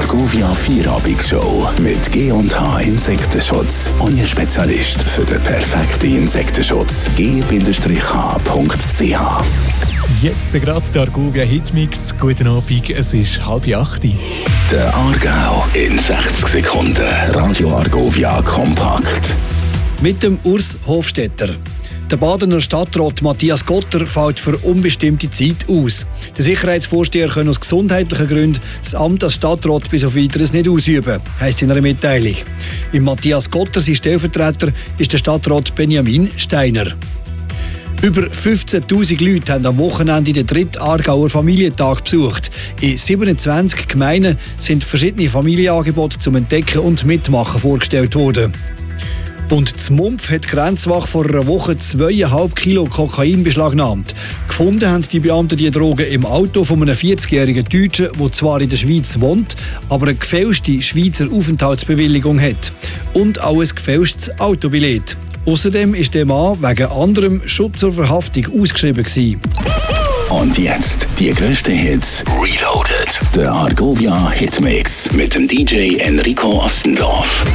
Argovia Vierabend-Show mit G&H Insektenschutz. Euer Spezialist für den perfekten Insektenschutz. g-h.ch. Jetzt gerade der Argovia Hitmix. Guten Abend, es ist 7:30. Der Aargau in 60 Sekunden. Radio Argovia kompakt. Mit dem Urs Hofstetter. Der Badener Stadtrat Matthias Gotter fällt für unbestimmte Zeit aus. Der Sicherheitsvorsteher kann aus gesundheitlichen Gründen das Amt als Stadtrat bis auf Weiteres nicht ausüben, heisst in einer Mitteilung. Im Matthias Gotter, sein Stellvertreter, ist der Stadtrat Benjamin Steiner. Über 15'000 Leute haben am Wochenende den 3. Aargauer Familientag besucht. In 27 Gemeinden sind verschiedene Familienangebote zum Entdecken und Mitmachen vorgestellt worden. Und z Mumpf hat die Grenzwache vor einer Woche 2,5 Kilo Kokain beschlagnahmt. Gefunden haben die Beamten die Drogen im Auto von einem 40-jährigen Deutschen, der zwar in der Schweiz wohnt, aber eine gefälschte Schweizer Aufenthaltsbewilligung hat. Und auch ein gefälschtes Autobillett. Außerdem ist der Mann wegen anderem Schutz zur Verhaftung ausgeschrieben gewesen. Und jetzt die grössten Hits Reloaded. Der Argovia Hitmix mit dem DJ Enrico Ostendorf.